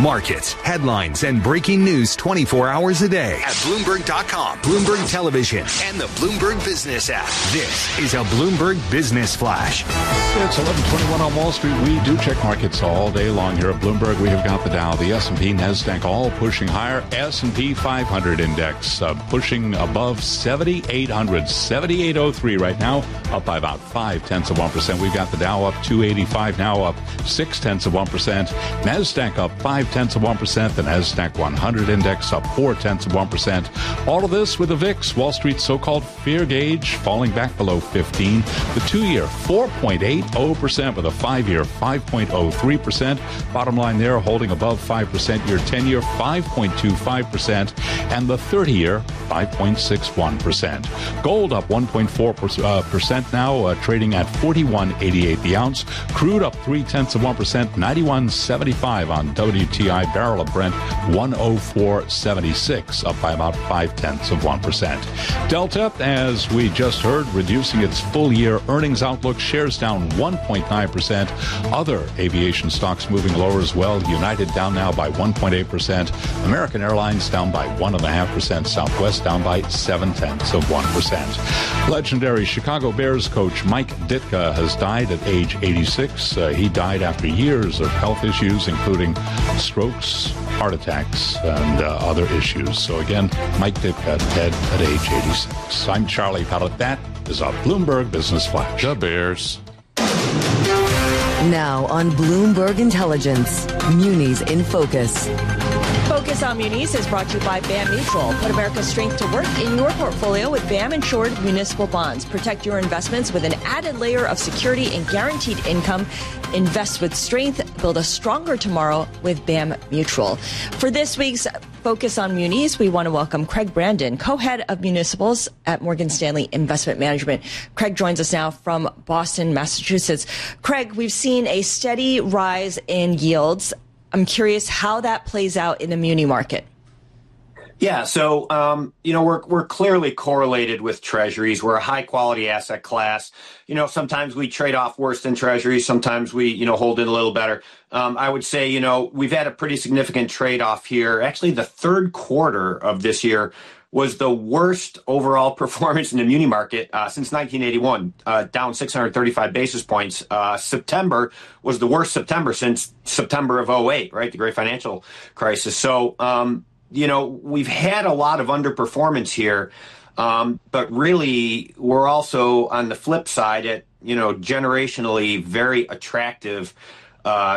Markets, headlines, and breaking news 24 hours a day at Bloomberg.com, Bloomberg Television, and the Bloomberg Business app. This is a Bloomberg Business Flash. It's 11:21 on Wall Street. We do check markets all day long here at Bloomberg. We have got the Dow, the S&P, NASDAQ all pushing higher. S&P 500 index pushing above 7,800, 7,803 right now, up by about 0.5%. We've got the Dow up 285 now, up 0.6%. NASDAQ up 0.5%. The NASDAQ 100 index up 0.4%. All of this with the VIX, Wall Street's so-called fear gauge, falling back below 15. The 2-year 4.80% with a 5-year 5.03%. Bottom line there, holding above 5%. Your 10-year 5.25%, and the 30-year 5.61%. Gold up 1.4% now, trading at $41.88 the ounce. Crude up 0.3%, $91.75 on WTI. Barrel of Brent 104.76, up by about 0.5%. Delta, as we just heard, reducing its full-year earnings outlook. Shares down 1.9%. Other aviation stocks moving lower as well. United down now by 1.8%. American Airlines down by 1.5%. Southwest down by 0.7%. Legendary Chicago Bears coach Mike Ditka has died at age 86. He died after years of health issues, including strokes, heart attacks, and other issues. So again, Mike Ditka dead at age 86. I'm Charlie Pallett. That is a Bloomberg Business Flash. The Bears. Now on Bloomberg Intelligence, Munis in Focus. Focus on Munis is brought to you by BAM Mutual. Put America's strength to work in your portfolio with BAM insured municipal bonds. Protect your investments with an added layer of security and guaranteed income. Invest with strength. Build a stronger tomorrow with BAM Mutual. For this week's Focus on Munis, we want to welcome Craig Brandon, co-head of municipals at Morgan Stanley Investment Management. Craig joins us now from Boston, Massachusetts. Craig, we've seen a steady rise in yields. I'm curious how that plays out in the muni market. Yeah, so, we're clearly correlated with treasuries. We're a high quality asset class. Sometimes we trade off worse than treasuries. Sometimes we, hold in a little better. I would say, we've had a pretty significant trade off here. Actually, the third quarter of this year was the worst overall performance in the muni market since 1981, down 635 basis points. September was the worst September since September of 2008, right, the great financial crisis. So, we've had a lot of underperformance here, but really we're also on the flip side at, generationally very attractive